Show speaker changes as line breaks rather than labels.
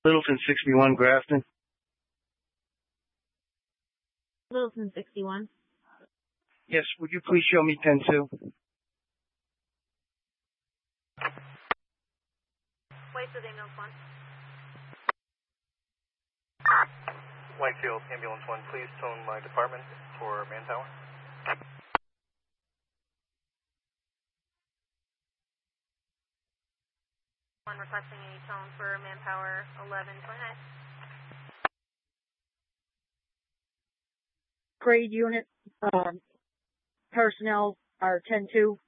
Littleton 61, Grafton.
Littleton 61.
Yes, would you please show me 10-2?
Whitefield Ambulance 1. Whitefield Ambulance 1, please tone my department for manpower. One requesting a tone for manpower 1129.
Grade unit, personnel are 10-2.